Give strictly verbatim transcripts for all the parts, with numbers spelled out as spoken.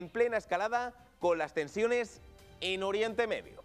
en plena escalada con las tensiones en Oriente Medio.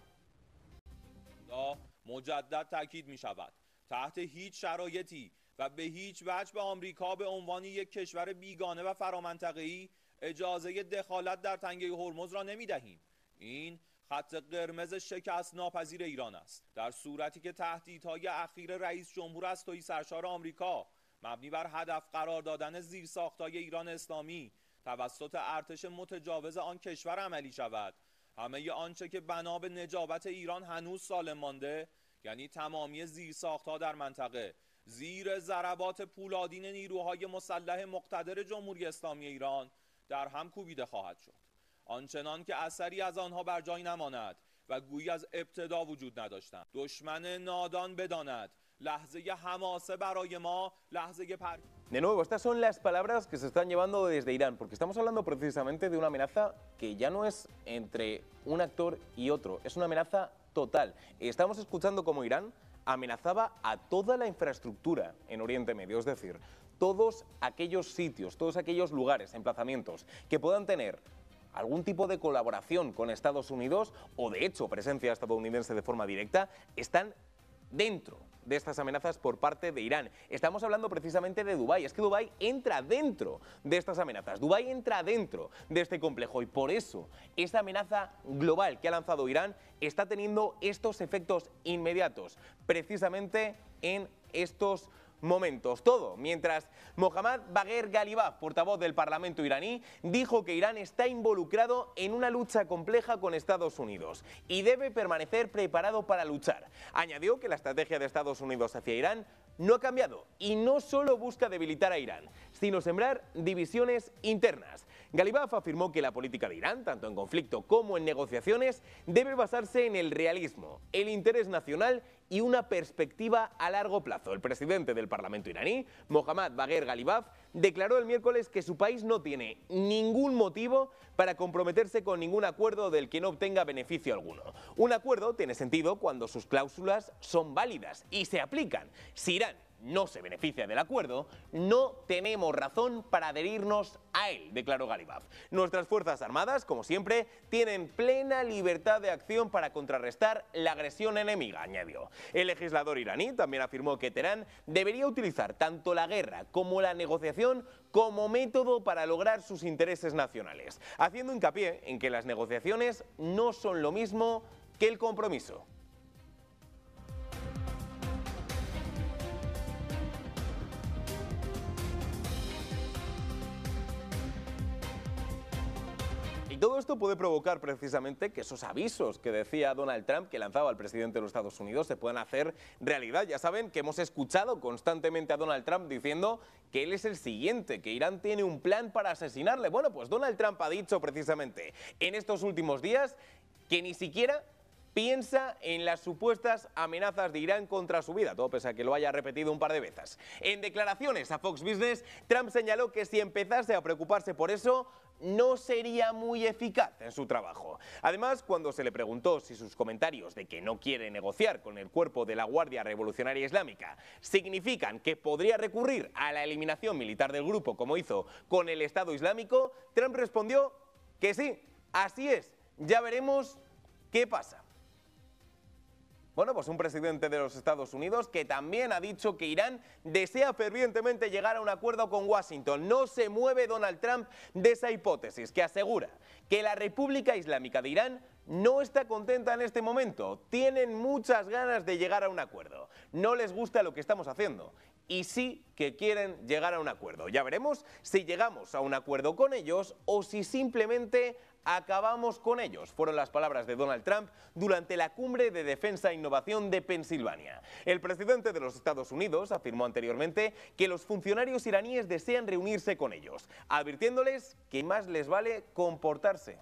مجدد تاکید می شود تحت هیچ شرایطی و به هیچ وجه به آمریکا به عنوان یک کشور بیگانه و فرامنطقه‌ای اجازه دخالت در تنگه هرمز را نمی دهیم. این خط قرمز شکست ناپذیر ایران است. در صورتی که تهدیدهای اخیر رئیس جمهور از تویی سرشار آمریکا مبنی بر هدف قرار دادن زیرساخت‌های ایران اسلامی توسط ارتش متجاوز آن کشور عملی شود، همه آنچه که بنا به نجابت ایران هنوز سالم مانده، یعنی تمامی زیرساخت‌ها در منطقه، زیر ضربات پولادین نیروهای مسلح مقتدر جمهوری اسلامی ایران در هم کوبیده خواهد شد. آنچنان که اثری از آنها بر جای نماند و گویی از ابتدا وجود نداشتند. دشمن نادان بداند لحظه حماسه برای ما لحظه پر... De nuevo, estas son las palabras que se están llevando desde Irán, porque estamos hablando precisamente de una amenaza que ya no es entre un actor y otro, es una amenaza total. Estamos escuchando cómo Irán amenazaba a toda la infraestructura en Oriente Medio, es decir, todos aquellos sitios, todos aquellos lugares, emplazamientos que puedan tener algún tipo de colaboración con Estados Unidos o de hecho presencia estadounidense de forma directa, están dentro de estas amenazas por parte de Irán. Estamos hablando precisamente de Dubái. Es que Dubái entra dentro de estas amenazas. Dubái entra dentro de este complejo y por eso esta amenaza global que ha lanzado Irán está teniendo estos efectos inmediatos, precisamente en estos momentos. Todo mientras Mohammad Bagher Ghalibaf, portavoz del Parlamento iraní, dijo que Irán está involucrado en una lucha compleja con Estados Unidos y debe permanecer preparado para luchar. Añadió que la estrategia de Estados Unidos hacia Irán no ha cambiado y no solo busca debilitar a Irán, sino sembrar divisiones internas. Ghalibaf afirmó que la política de Irán, tanto en conflicto como en negociaciones, debe basarse en el realismo, el interés nacional y una perspectiva a largo plazo. El presidente del Parlamento iraní, Mohammad Bagher Ghalibaf, declaró el miércoles que su país no tiene ningún motivo para comprometerse con ningún acuerdo del que no obtenga beneficio alguno. Un acuerdo tiene sentido cuando sus cláusulas son válidas y se aplican. Si Irán no se beneficia del acuerdo, no tenemos razón para adherirnos a él, declaró Ghalibaf. Nuestras Fuerzas Armadas, como siempre, tienen plena libertad de acción para contrarrestar la agresión enemiga, añadió. El legislador iraní también afirmó que Teherán debería utilizar tanto la guerra como la negociación como método para lograr sus intereses nacionales, haciendo hincapié en que las negociaciones no son lo mismo que el compromiso. Y todo esto puede provocar precisamente que esos avisos que decía Donald Trump, que lanzaba el presidente de los Estados Unidos, se puedan hacer realidad. Ya saben que hemos escuchado constantemente a Donald Trump diciendo que él es el siguiente, que Irán tiene un plan para asesinarle. Bueno, pues Donald Trump ha dicho precisamente en estos últimos días que ni siquiera piensa en las supuestas amenazas de Irán contra su vida, todo pese a que lo haya repetido un par de veces. En declaraciones a Fox Business, Trump señaló que si empezase a preocuparse por eso, no sería muy eficaz en su trabajo. Además, cuando se le preguntó si sus comentarios de que no quiere negociar con el cuerpo de la Guardia Revolucionaria Islámica significan que podría recurrir a la eliminación militar del grupo como hizo con el Estado Islámico, Trump respondió que sí, así es, ya veremos qué pasa. Bueno, pues un presidente de los Estados Unidos que también ha dicho que Irán desea fervientemente llegar a un acuerdo con Washington. No se mueve Donald Trump de esa hipótesis, que asegura que la República Islámica de Irán no está contenta en este momento. Tienen muchas ganas de llegar a un acuerdo. No les gusta lo que estamos haciendo y sí que quieren llegar a un acuerdo. Ya veremos si llegamos a un acuerdo con ellos o si simplemente acabamos con ellos. Fueron las palabras de Donald Trump durante la Cumbre de Defensa e Innovación de Pensilvania. El presidente de los Estados Unidos afirmó anteriormente que los funcionarios iraníes desean reunirse con ellos, advirtiéndoles que más les vale comportarse.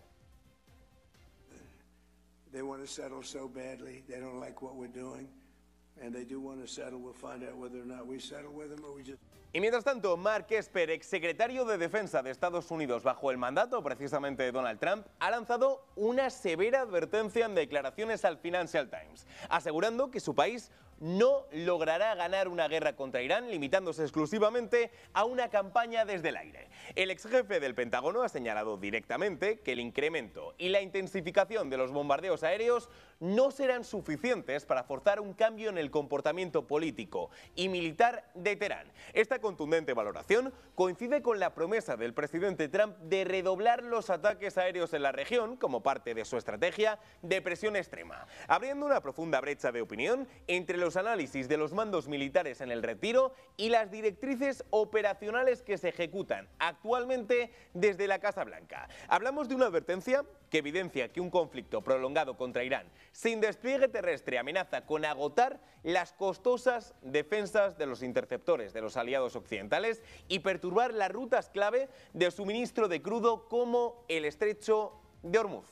They want to settle so badly. They don't like what we're doing. And they do want to settle. We'll find out whether or not we settle with them or we just... Y mientras tanto, Mark Esper, exsecretario de Defensa de Estados Unidos bajo el mandato precisamente de Donald Trump, ha lanzado una severa advertencia en declaraciones al Financial Times, asegurando que su país no logrará ganar una guerra contra Irán limitándose exclusivamente a una campaña desde el aire. El ex jefe del Pentágono ha señalado directamente que el incremento y la intensificación de los bombardeos aéreos no serán suficientes para forzar un cambio en el comportamiento político y militar de Teherán. Esta contundente valoración coincide con la promesa del presidente Trump de redoblar los ataques aéreos en la región como parte de su estrategia de presión extrema, abriendo una profunda brecha de opinión entre los análisis de los mandos militares en el retiro y las directrices operacionales que se ejecutan actualmente desde la Casa Blanca. Hablamos de una advertencia que evidencia que un conflicto prolongado contra Irán sin despliegue terrestre amenaza con agotar las costosas defensas de los interceptores de los aliados occidentales y perturbar las rutas clave de suministro de crudo como el estrecho de Hormuz.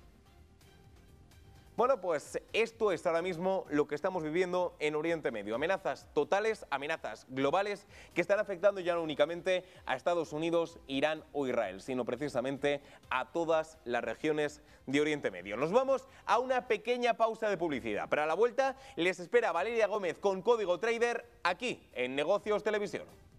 Bueno, pues esto es ahora mismo lo que estamos viviendo en Oriente Medio. Amenazas totales, amenazas globales que están afectando ya no únicamente a Estados Unidos, Irán o Israel, sino precisamente a todas las regiones de Oriente Medio. Nos vamos a una pequeña pausa de publicidad. Pero a la vuelta les espera Valeria Gómez con Código Trader aquí en Negocios Televisión.